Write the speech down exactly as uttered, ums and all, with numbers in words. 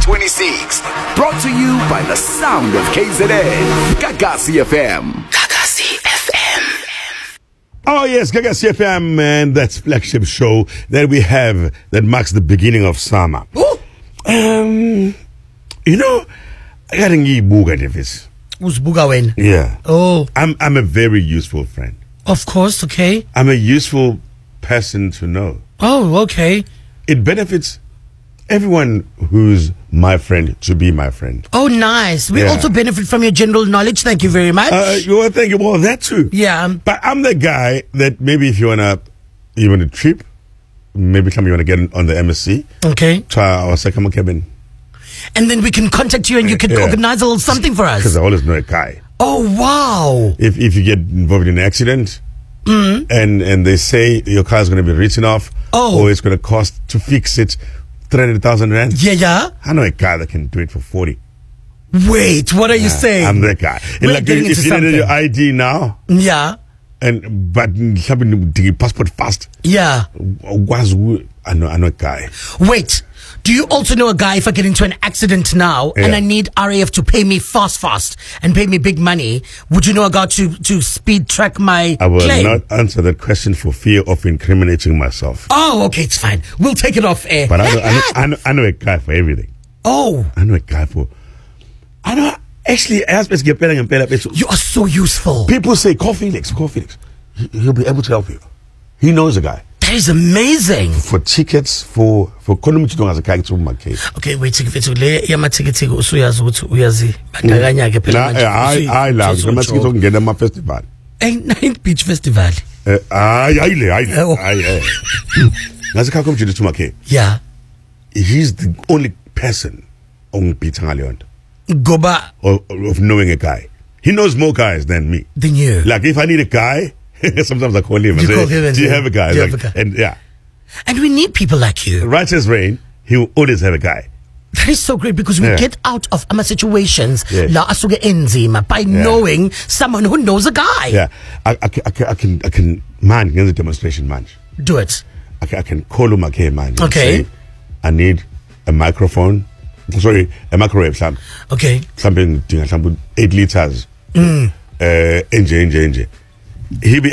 twenty-six. Brought to you by the sound of K Z N. Gagasi F M. Gagasi F M. Oh yes, Gagasi F M, and that's flagship show that we have that marks the beginning of summer. Ooh. Um, you know, I got a buga Davis. Who's Bugawen? Yeah. Oh, I'm I'm a very useful friend. of course. Okay. I'm a useful person to know. Oh, okay. It benefits everyone who's my friend to be my friend. Oh, nice. We Yeah. also benefit from your general knowledge. Thank you very much. Uh, you want to thank you well that too. yeah. um, But I'm the guy that maybe if you wanna you want a trip, maybe come you wanna get on the M S C, Okay. try our second cabin. And then we can contact you and you can Yeah. organize a little something for Because us. I always know a guy. Oh, wow. If if you get involved in an accident and and they say your car is going to be written off, Oh. or it's going to cost to fix it three hundred thousand rand, Yeah, yeah. I know a guy that can do it for forty. Wait, what are you saying? I'm that guy. We're Like getting if into you need your something. I D now, Yeah. and but having the passport fast, Yeah. was I know I know a guy. Wait. Do you also know a guy if I get into an accident now and Yeah. I need R A F to pay me fast, fast and pay me big money? Would you know a guy to, to speed track my I will claim? not answer that question for fear of incriminating myself. Oh, okay, it's fine. We'll take it off air. But I know, I know, I know, I know a guy for everything. Oh, I know a guy for. I know. Actually, as you are so useful. people say, call Felix, call Felix. He- He'll be able to help you. He knows a guy. That is amazing. For tickets, for for economy to as a guy to my case. Okay, wait, mfethu le yamathikithi usuyazi ukuthi uyazi bandakanya ke phela manje. I I love Usuyi- noma sikho ngena ama festival. Eh, Ninth Beach Festival. Eh ay ayile ayile. Oh. Ay eh. Ngazi khakho mjini to my case. Yeah. He's the only person on Pitanga Leon Goba of, of knowing a guy. He knows more guys than me. the new. Like if I need a guy, sometimes I call him and You say, call him and do you say, have a guy? "Do you Like, have a guy?" And yeah, And we need people like you. right as rain, he will always have a guy. That is so great because we Yeah. get out of ama situations Yeah. la asuke enzima by knowing someone who knows a guy. Yeah, I, I, can- I, can, I can, I can, man, here's a demonstration, man. Do it. I can, I can call him, okay, man. and Okay. say, I need a microphone. Sorry, a microwave, some, Okay. something, something, eight liters. Mm. Uh, N J, N J, N J. He be